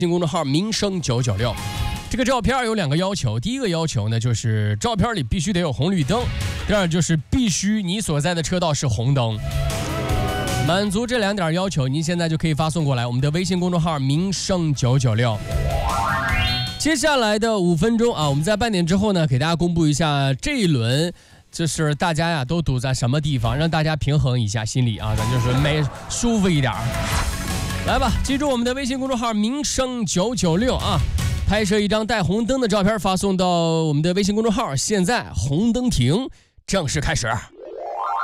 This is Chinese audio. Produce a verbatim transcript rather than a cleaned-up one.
新公众号民生九九六。这个照片有两个要求，第一个要求呢，就是照片里必须得有红绿灯；第二就是必须你所在的车道是红灯。满足这两点要求，您现在就可以发送过来我们的微信公众号民生九九六。接下来的五分钟啊，我们在半点之后呢，给大家公布一下这一轮就是大家呀都堵在什么地方，让大家平衡一下心理啊，咱就是每舒服一点。来吧，记住我们的微信公众号民生九九六啊，拍摄一张带红灯的照片发送到我们的微信公众号，现在红灯停，正式开始。